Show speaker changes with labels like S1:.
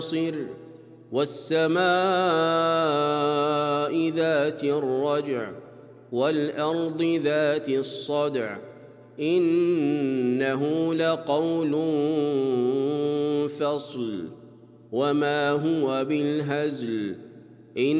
S1: والسماء ذات الرجع والأرض ذات الصدع إنه لقول فصل وما هو بالهزل